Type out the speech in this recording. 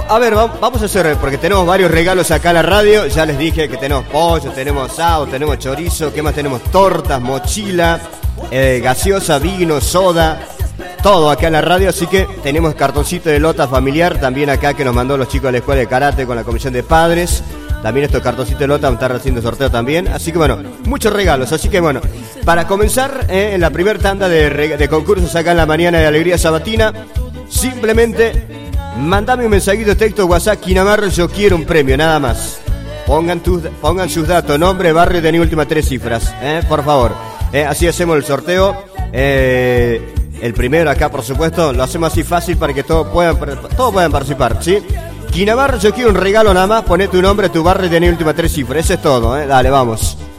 A ver, vamos a hacer, porque tenemos varios regalos acá en la radio. Ya les dije que tenemos pollo, tenemos asado, tenemos chorizo. ¿Qué más tenemos? Tortas, mochila, gaseosa, vino, soda. Todo acá en la radio, así que tenemos cartoncito de lota familiar. También acá que nos mandó los chicos de la escuela de karate con la comisión de padres. También estos cartoncitos de lota van a estar haciendo sorteo también. Así que bueno, muchos regalos. Así que bueno, para comenzar en la primera tanda de concursos acá en la mañana de Alegría Sabatina, simplemente mandame un mensajito de texto WhatsApp, Quinamarro, yo quiero un premio, nada más. Pongan sus datos, nombre, barrio y tenía últimas 3 cifras, por favor. Así hacemos el sorteo. El primero acá, por supuesto, lo hacemos así fácil para que todos puedan participar, ¿sí? Quinamarro, yo quiero un regalo nada más, poné tu nombre, tu barrio y tenés últimas 3 cifras, eso es todo, dale, vamos.